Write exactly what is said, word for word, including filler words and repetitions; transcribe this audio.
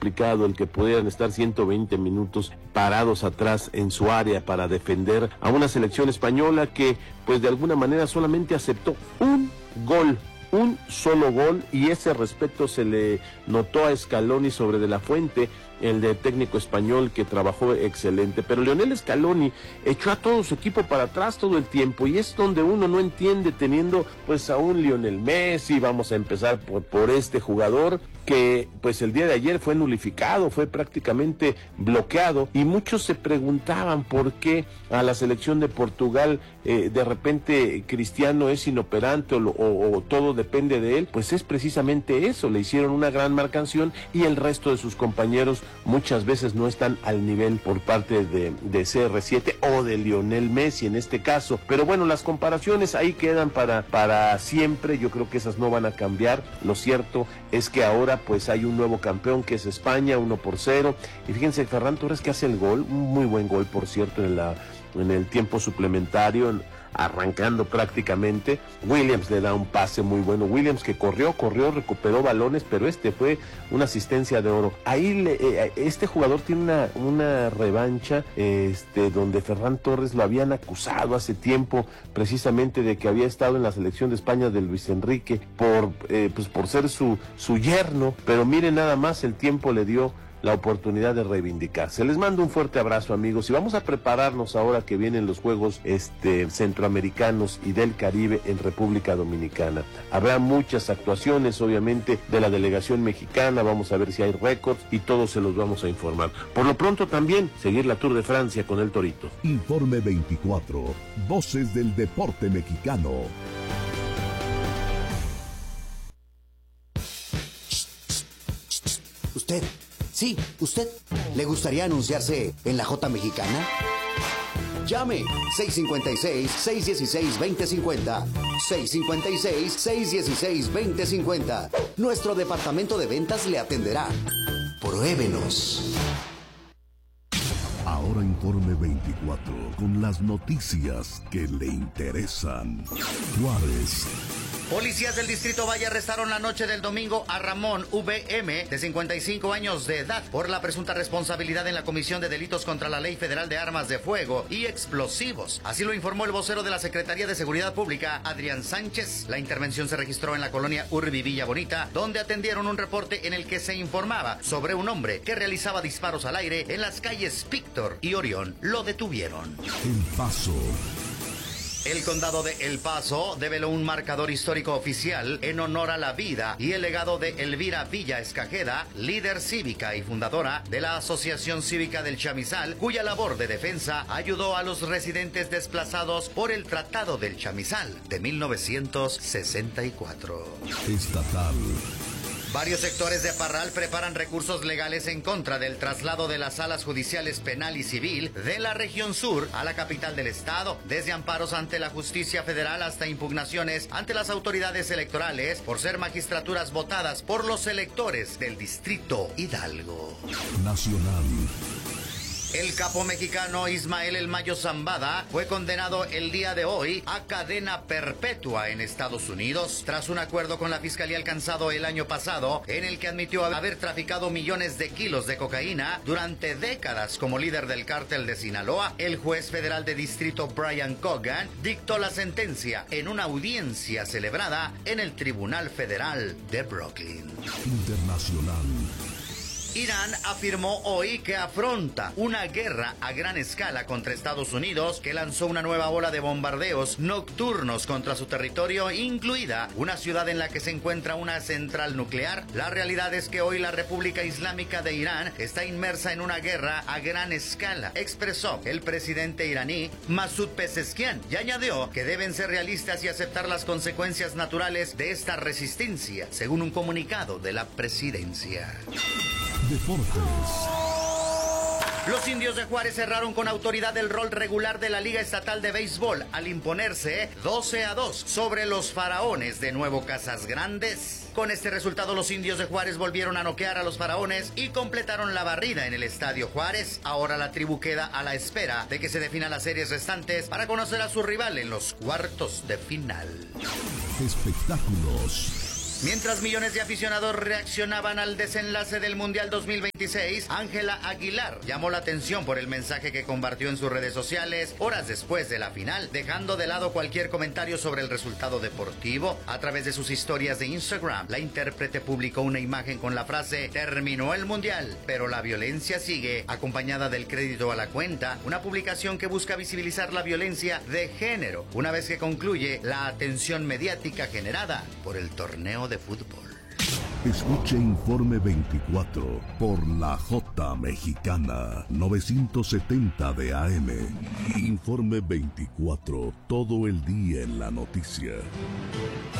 complicado el que pudieran estar ciento veinte minutos parados atrás en su área para defender a una selección española que pues de alguna manera solamente aceptó un gol. Un solo gol, y ese respeto se le notó a Scaloni sobre De la Fuente, el de técnico español que trabajó excelente, pero Lionel Scaloni echó a todo su equipo para atrás todo el tiempo, y es donde uno no entiende, teniendo pues a un Lionel Messi. Vamos a empezar por, por este jugador que pues el día de ayer fue nulificado, fue prácticamente bloqueado, y muchos se preguntaban por qué a la selección de Portugal eh, de repente Cristiano es inoperante o, o, o todo depende de él. Pues es precisamente eso, le hicieron una gran marcación y el resto de sus compañeros muchas veces no están al nivel por parte de, de C R siete o de Lionel Messi en este caso. Pero bueno, las comparaciones ahí quedan para, para siempre, yo creo que esas no van a cambiar. Lo cierto es que ahora pues hay un nuevo campeón que es España, uno por cero, y fíjense, Ferran Torres que hace el gol, un muy buen gol por cierto en, la, en el tiempo suplementario, arrancando prácticamente. Williams le da un pase muy bueno, Williams que corrió, corrió, recuperó balones, pero este fue una asistencia de oro. Ahí le, eh, este jugador tiene una, una revancha, este, donde Ferran Torres lo habían acusado hace tiempo, precisamente de que había estado en la selección de España de Luis Enrique, por, eh, pues por ser su, su yerno, pero miren nada más, el tiempo le dio la oportunidad de reivindicarse. Les mando un fuerte abrazo, amigos, y vamos a prepararnos ahora que vienen los Juegos este, Centroamericanos y del Caribe en República Dominicana. Habrá muchas actuaciones, obviamente, de la delegación mexicana, vamos a ver si hay récords y todos se los vamos a informar. Por lo pronto también, seguir la Tour de Francia con el Torito. Informe veinticuatro, Voces del Deporte Mexicano. Usted, sí, usted, ¿le gustaría anunciarse en la J Mexicana? Llame seis cinco seis, seis uno seis, dos cero cinco cero, seis cinco seis, seis uno seis, dos cero cinco cero. Nuestro departamento de ventas le atenderá. Pruébenos. Ahora Informe veinticuatro, con las noticias que le interesan. Juárez. Policías del Distrito Valle arrestaron la noche del domingo a Ramón V M, de cincuenta y cinco años de edad, por la presunta responsabilidad en la comisión de delitos contra la Ley Federal de Armas de Fuego y Explosivos. Así lo informó el vocero de la Secretaría de Seguridad Pública, Adrián Sánchez. La intervención se registró en la colonia Urbi Villa Bonita, donde atendieron un reporte en el que se informaba sobre un hombre que realizaba disparos al aire en las calles Píctor y Orión. Lo detuvieron. El Paso. El condado de El Paso develó un marcador histórico oficial en honor a la vida y el legado de Elvira Villa Escajeda, líder cívica y fundadora de la Asociación Cívica del Chamizal, cuya labor de defensa ayudó a los residentes desplazados por el Tratado del Chamizal de mil novecientos sesenta y cuatro. Estatal. Varios sectores de Parral preparan recursos legales en contra del traslado de las salas judiciales penal y civil de la región sur a la capital del estado, desde amparos ante la justicia federal hasta impugnaciones ante las autoridades electorales por ser magistraturas votadas por los electores del distrito Hidalgo. Nacional. El capo mexicano Ismael El Mayo Zambada fue condenado el día de hoy a cadena perpetua en Estados Unidos tras un acuerdo con la fiscalía alcanzado el año pasado en el que admitió haber traficado millones de kilos de cocaína durante décadas como líder del cártel de Sinaloa. El juez federal de distrito Brian Cogan dictó la sentencia en una audiencia celebrada en el Tribunal Federal de Brooklyn. Internacional. Irán afirmó hoy que afronta una guerra a gran escala contra Estados Unidos, que lanzó una nueva ola de bombardeos nocturnos contra su territorio, incluida una ciudad en la que se encuentra una central nuclear. La realidad es que hoy la República Islámica de Irán está inmersa en una guerra a gran escala, expresó el presidente iraní Masoud Pezeshkian, y añadió que deben ser realistas y aceptar las consecuencias naturales de esta resistencia, según un comunicado de la presidencia. Deportes. Los Indios de Juárez cerraron con autoridad el rol regular de la Liga Estatal de Béisbol al imponerse doce a dos sobre los Faraones de Nuevo Casas Grandes. Con este resultado, los Indios de Juárez volvieron a noquear a los Faraones y completaron la barrida en el Estadio Juárez. Ahora la tribu queda a la espera de que se definan las series restantes para conocer a su rival en los cuartos de final. Espectáculos. Mientras millones de aficionados reaccionaban al desenlace del Mundial dos mil veintiséis, Ángela Aguilar llamó la atención por el mensaje que compartió en sus redes sociales horas después de la final, dejando de lado cualquier comentario sobre el resultado deportivo. A través de sus historias de Instagram, la intérprete publicó una imagen con la frase "Terminó el Mundial, pero la violencia sigue", acompañada del crédito a la cuenta, una publicación que busca visibilizar la violencia de género, una vez que concluye la atención mediática generada por el torneo de fútbol. Escuche Informe veinticuatro por la J Mexicana novecientos setenta de A M. Informe veinticuatro, todo el día en la noticia.